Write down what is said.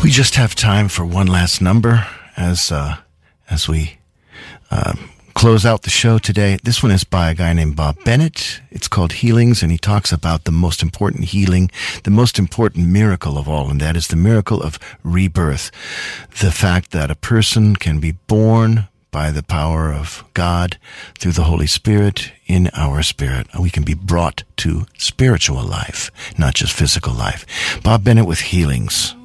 We just have time for one last number as we close out the show today. This one is by a guy named Bob Bennett. It's called Healings, and he talks about the most important healing, the most important miracle of all, and that is the miracle of rebirth. The fact that a person can be born by the power of God through the Holy Spirit in our spirit. We can be brought to spiritual life, not just physical life. Bob Bennett with Healings.